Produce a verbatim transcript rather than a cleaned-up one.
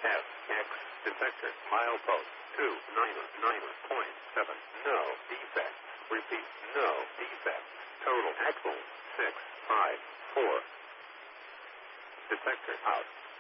F X detector milepost two nine nine point seven. No defects. Repeat, no defects. Total axle six five four. Detector out.